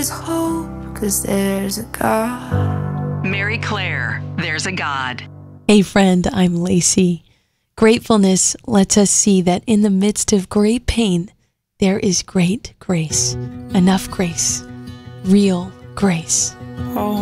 There's hope, 'cause there's a God. Mary Claire, There's a God. Hey friend, I'm Lacey. Gratefulness lets us see that in the midst of great pain, there is great grace. Enough grace. Real grace. Oh.